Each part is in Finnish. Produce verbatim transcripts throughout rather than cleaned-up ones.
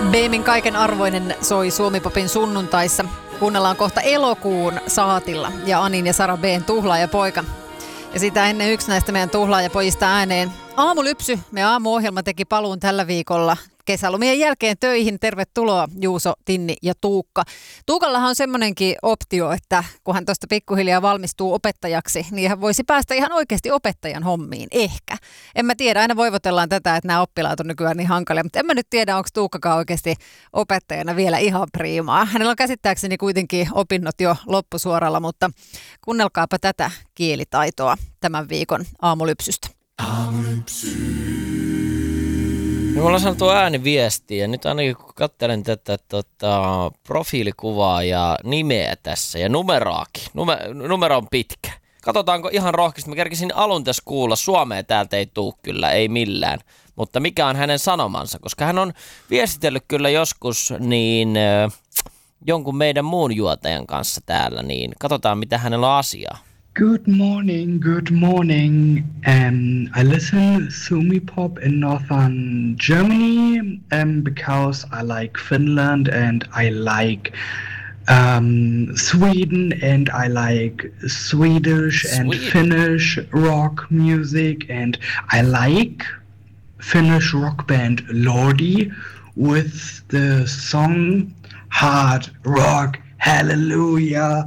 Beemin kaiken arvoinen soi Suomi-popin sunnuntaissa. Kuunnellaan kohta Elokuun saatilla ja Anin ja Sara B:n Tuhlaajapoika. Ja sitä ennen yksi näistä meidän tuhlaajapojista ääneen. Aamulypsy, meidän aamuohjelma teki paluun tällä viikolla kesälomien jälkeen töihin. Tervetuloa Juuso, Tinni ja Tuukka. Tuukallahan on semmoinenkin optio, että kun hän tuosta pikkuhiljaa valmistuu opettajaksi, niin hän voisi päästä ihan oikeasti opettajan hommiin. Ehkä. En mä tiedä, aina voivotellaan tätä, että nämä oppilaat on nykyään niin hankalia, mutta en mä nyt tiedä, onko Tuukkakaan oikeasti opettajana vielä ihan priimaa. Hänellä on käsittääkseni kuitenkin opinnot jo loppusuoralla, mutta kuunnelkaapa tätä kielitaitoa tämän viikon aamulypsystä. Aamulypsy. No, mulla on saatu ääniviestiä. Nyt ainakin kun katselen tätä tota, profiilikuvaa ja nimeä tässä ja numeraakin. Nume, numero on pitkä. Katsotaanko ihan rohkeasti. Mä kerkisin alun tässä kuulla. Suomea täältä ei tuu kyllä, ei millään. Mutta mikä on hänen sanomansa? Koska hän on viestitellyt kyllä joskus niin äh, jonkun meidän muun juotajan kanssa täällä. Niin katsotaan mitä hänellä on asiaa. Good morning, good morning. Um, I listen Sumi Pop in northern Germany um, because I like Finland and I like um, Sweden and I like Swedish Sweden. and Finnish rock music and I like Finnish rock band Lordi with the song Hard Rock Hallelujah.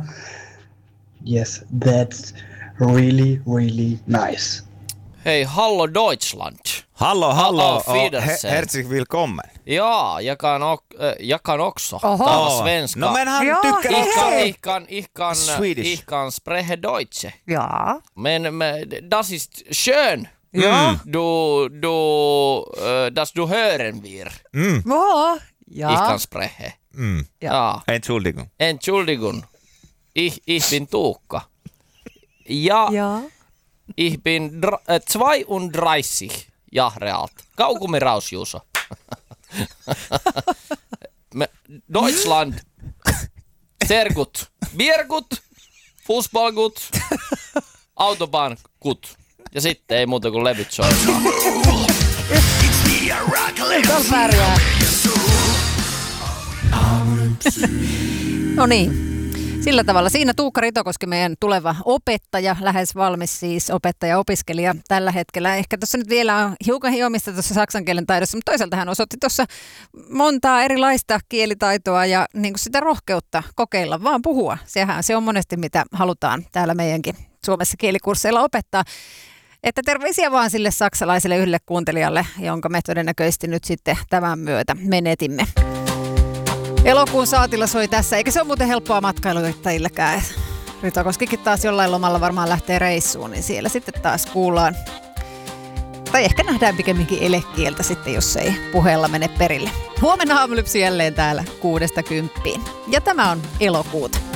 Yes, that's really, really nice. Hei, hallo Deutschland. Hallo, hallo, Hallo, och Wiedersehen. herzlich willkommen. Ja, jag kan, ook, äh, jag kan också Oho. tala Åh, svenska. No men han Ja, tycker hej. Ich kan, också. ich kan, ich kan, Swedish. ich kan spreche Deutsche. Ja. Men, men das ist schön. Ja. Du, du, äh, dass du hören wir. Mm, Oh, Ich ja. kan spreche. mm. Ja. Ja. Entschuldigung. Entschuldigung. Ich, ich bin Tuukka. Ja, Ja. ich bin dr- äh, zweiunddreißig Jahre alt. Kaugummi raus, Juuso. Me- Deutschland. Sehr gut. Bier gut. Fußball gut. Autobahn gut. Ja sitten ei muuta kuin levyt soimaan. Tuolla pärjää. No niin. Sillä tavalla. Siinä Tuukka Ritokoski, meidän tuleva opettaja, lähes valmis siis opettaja-opiskelija tällä hetkellä. Ehkä tuossa nyt vielä on hiukan hiomista tuossa saksan kielen taidossa, mutta toisaalta hän osoitti tuossa montaa erilaista kielitaitoa ja niin kuin sitä rohkeutta kokeilla, vaan puhua. Sehän se on monesti mitä halutaan täällä meidänkin Suomessa kielikursseilla opettaa. Että terveisiä vaan sille saksalaiselle yhdelle kuuntelijalle, jonka me todennäköisesti nyt sitten tämän myötä menetimme. Elokuun saatilla soi tässä, eikä se ole muuten helppoa matkailuittajillekään. Ritokoskikin taas jollain lomalla varmaan lähtee reissuun, niin siellä sitten taas kuullaan. Tai ehkä nähdään pikemminkin elekieltä sitten, jos ei puheella mene perille. Huomenna aamulypsy jälleen täällä kuudesta kymppiin. Ja tämä on elokuuta.